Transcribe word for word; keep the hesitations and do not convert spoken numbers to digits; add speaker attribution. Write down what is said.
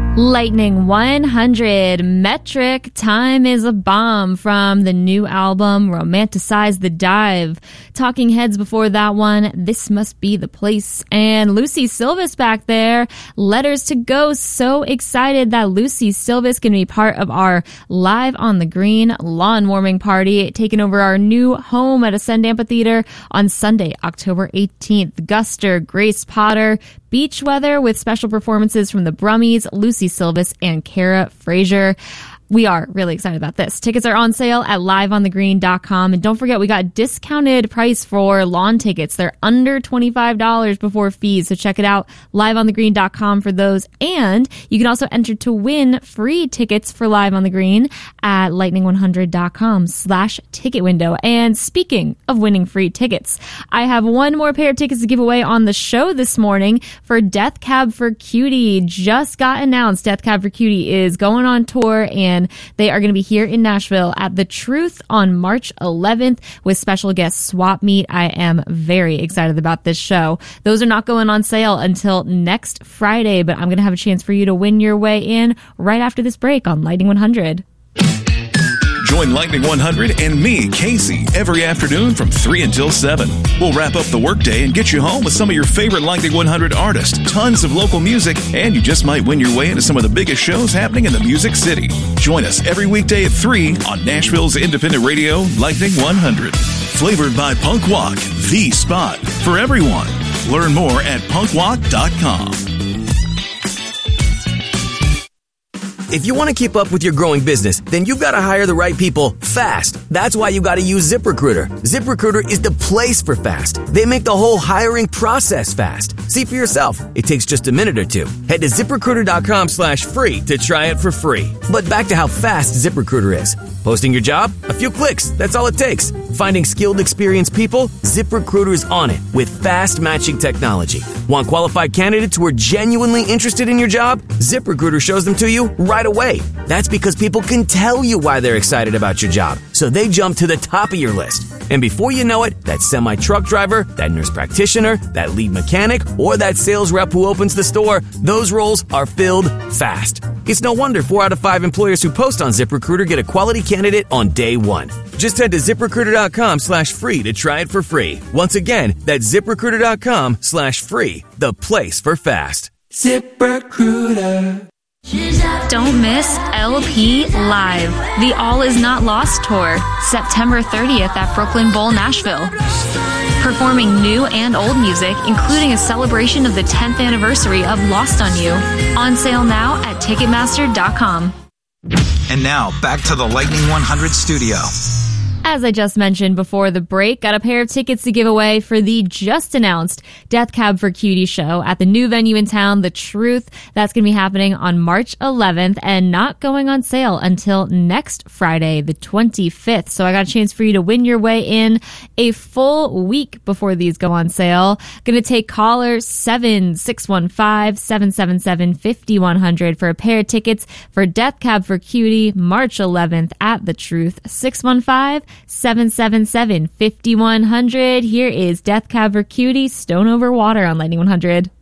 Speaker 1: Lightning one hundred, Metric, Time is a Bomb from the new album Romanticize the Dive. Talking Heads before that one, This Must Be the Place. And Lucy Silvis back there, Letters to Go. So excited that Lucy Silvis can be part of our Live on the Green lawn warming party, taking over our new home at Ascend Amphitheater on Sunday, October eighteenth. Guster, Grace Potter, Beach Weather with special performances from the Brummies, Lucy Silvis, and Kara Frazier. We are really excited about this. Tickets are on sale at live on the green dot com. And don't forget, we got discounted price for lawn tickets. They're under twenty-five dollars before fees. So check it out, live on the green dot com for those. And you can also enter to win free tickets for Live on the Green at lightning one hundred dot com slash ticket window. And speaking of winning free tickets, I have one more pair of tickets to give away on the show this morning for Death Cab for Cutie. Just got announced. Death Cab for Cutie is going on tour, and they are going to be here in Nashville at The Truth on March eleventh with special guest Swap Meet. I am very excited about this show. Those are not going on sale until next Friday, but I'm going to have a chance for you to win your way in right after this break on Lightning one hundred.
Speaker 2: Join Lightning one hundred and me, Casey, every afternoon from three until seven. We'll wrap up the workday and get you home with some of your favorite Lightning one hundred artists, tons of local music, and you just might win your way into some of the biggest shows happening in the Music City. Join us every weekday at three on Nashville's independent radio, Lightning one hundred. Flavored by Punk Walk, the spot for everyone. Learn more at punk walk dot com.
Speaker 3: If you want to keep up with your growing business, then you've got to hire the right people fast. That's why you got to use ZipRecruiter. ZipRecruiter is the place for fast. They make the whole hiring process fast. See for yourself. It takes just a minute or two. Head to ZipRecruiter.com slash free to try it for free. But back to how fast ZipRecruiter is. Posting your job? A few clicks. That's all it takes. Finding skilled, experienced people? ZipRecruiter is on it with fast matching technology. Want qualified candidates who are genuinely interested in your job? ZipRecruiter shows them to you right away. That's because people can tell you why they're excited about your job, so they jump to the top of your list. And before you know it, that semi-truck driver, that nurse practitioner, that lead mechanic, or that sales rep who opens the store, those roles are filled fast. It's no wonder four out of five employers who post on ZipRecruiter get a quality candidate on day one. Just head to ZipRecruiter.com slash free to try it for free. Once again, that's ZipRecruiter.com slash free, the place for fast.
Speaker 4: ZipRecruiter.
Speaker 1: Don't miss L P Live, the All Is Not Lost Tour, September thirtieth at Brooklyn Bowl, Nashville. Performing new and old music, including a celebration of the tenth anniversary of Lost on You. On sale now at Ticketmaster dot com.
Speaker 5: And now, back to the Lightning one hundred studio.
Speaker 1: As I just mentioned before the break, got a pair of tickets to give away for the just announced Death Cab for Cutie show at the new venue in town, The Truth. That's going to be happening on March eleventh and not going on sale until next Friday, the twenty-fifth. So I got a chance for you to win your way in a full week before these go on sale. Going to take caller seven six one five, seven seven seven, five one zero zero for a pair of tickets for Death Cab for Cutie, March eleventh at The Truth. six one five, seven seven seven, five one zero zero. Here is Death Cab for Cutie, Stone Over Water on Lightning one hundred.